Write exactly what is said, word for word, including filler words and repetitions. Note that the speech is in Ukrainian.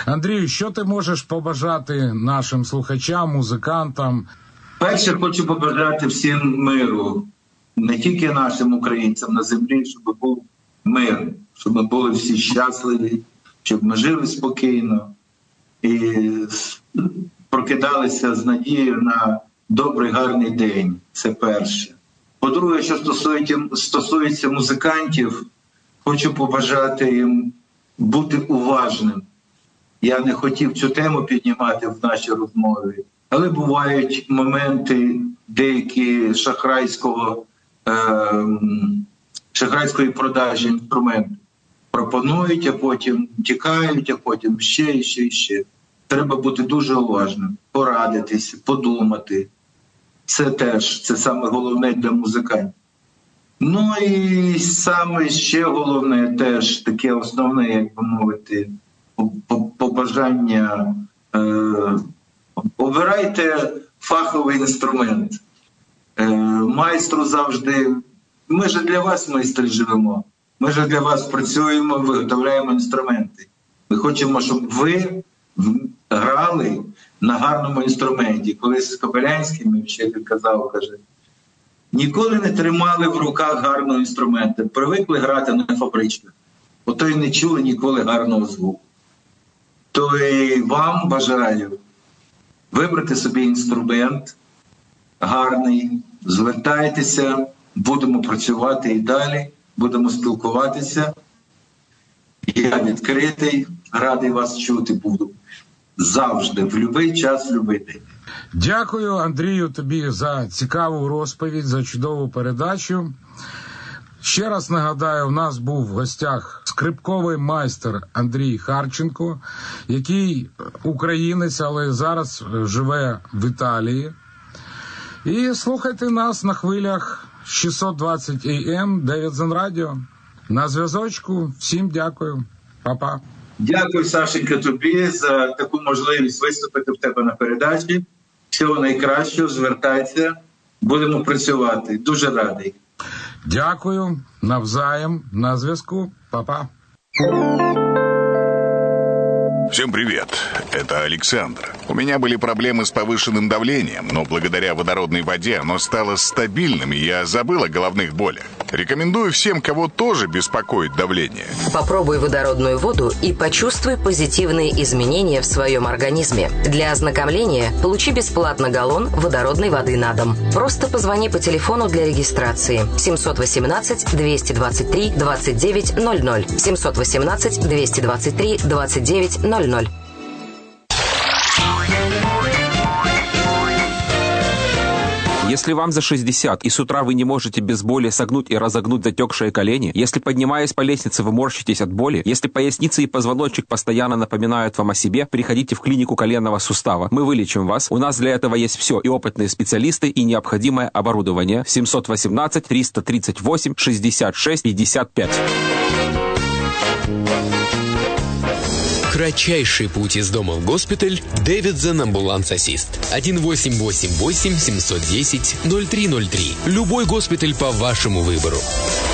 Андрію, що ти можеш побажати нашим слухачам, музикантам? Перше, хочу побажати всім миру. Не тільки нашим українцям на землі, щоб був мир, щоб ми були всі щасливі, щоб ми жили спокійно і прокидалися з надією на добрий, гарний день. Це перше. По-друге, що стосується, стосується музикантів, хочу побажати їм бути уважним. Я не хотів цю тему піднімати в нашій розмові, але бувають моменти деякі шахрайського, е, шахрайської продажі інструментів. Пропонують, а потім тікають, а потім ще і ще і ще. Треба бути дуже уважним, порадитись, подумати. Це теж, це саме головне для музикантів. Ну і саме ще головне теж, таке основне, як би мовити, побажання. Е, обирайте фаховий інструмент. Е, майстру завжди, ми ж для вас, майстри, живемо. Ми ж для вас працюємо, виготовляємо інструменти. Ми хочемо, щоб ви грали на гарному інструменті. Колись Кобилянський, мій вчитель, казав, каже, ніколи не тримали в руках гарного інструменту, привикли грати на фабричках, ото й не чули ніколи гарного звуку. То і вам бажаю вибрати собі інструмент гарний, звертайтеся, будемо працювати і далі, будемо спілкуватися. Я відкритий, радий вас чути буду. Завжди, в будь-який час, в будь-який день. Дякую, Андрію, тобі за цікаву розповідь, за чудову передачу. Ще раз нагадаю, у нас був в гостях скрипковий майстер Андрій Харченко, який українець, але зараз живе в Італії. І слухайте нас на хвилях шістсот двадцять ей ем, Davidson Radio. На зв'язочку. Всім дякую. Па-па. Дякую, Сашенька, тобі за таку можливість виступити в тебе на передачі. Всього найкращого, звертайся, будемо працювати. Дуже радий. Дякую, навзаєм, на зв'язку. Па-па. Всем привет, это Александр. У меня были проблемы с повышенным давлением, но благодаря водородной воде оно стало стабильным, и я забыл о головных болях. Рекомендую всем, кого тоже беспокоит давление. Попробуй водородную воду и почувствуй позитивные изменения в своем организме. Для ознакомления получи бесплатно галлон водородной воды на дом. Просто позвони по телефону для регистрации семьсот восемнадцать двести двадцать три двадцать девять ноль ноль семьсот восемнадцать двести двадцать три двадцать девять ноль ноль. Если вам за шестьдесят, и с утра вы не можете без боли согнуть и разогнуть затекшие колени, если, поднимаясь по лестнице, вы морщитесь от боли, если поясница и позвоночник постоянно напоминают вам о себе, приходите в клинику коленного сустава. Мы вылечим вас. У нас для этого есть все, и опытные специалисты, и необходимое оборудование. семьсот восемнадцать триста тридцать восемь шестьдесят шесть пятьдесят пять. Кратчайший путь из дома в госпиталь – Davidson Ambulance Assist. один восемь восемь восемь семь один ноль ноль три ноль три. Любой госпиталь по вашему выбору.